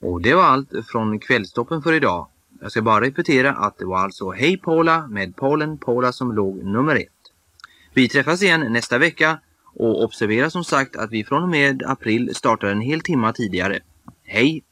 Och det var allt från Kvällstoppen för idag. Jag ska bara repetera att det var alltså Hej Paula med Paula som låg nummer 1. Vi träffas igen nästa vecka och observera som sagt att vi från och med april startar en hel timma tidigare. Hej!